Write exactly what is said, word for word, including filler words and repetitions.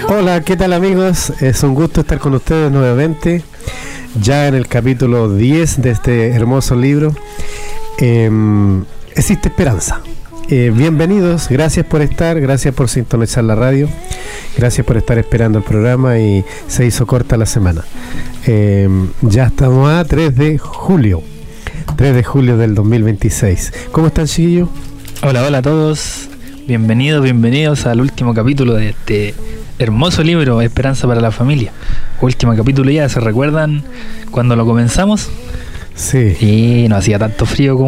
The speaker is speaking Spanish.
Hola, ¿qué tal amigos? Es un gusto estar con ustedes nuevamente, ya en el capítulo diez de este hermoso libro. Eh, existe esperanza. Eh, bienvenidos, gracias por estar, gracias por sintonizar la radio, gracias por estar esperando el programa y se hizo corta la semana. Eh, ya estamos a tres de julio, tres de julio del dos mil veintiséis. ¿Cómo están, chiquillos? Hola, hola a todos. Bienvenidos, bienvenidos al último capítulo de este hermoso libro, Esperanza para la Familia. Último capítulo ya, ¿se recuerdan cuando lo comenzamos? Sí. Y no hacía tanto frío como